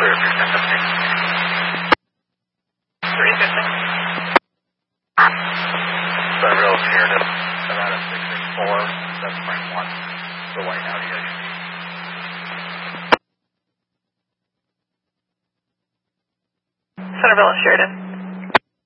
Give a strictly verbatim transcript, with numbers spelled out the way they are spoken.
clear for ten fifteen. three fifteen. Sunrail Sheridan, Nevada six six four, seven point one, the white Audi S U V. Centerville and Sheridan.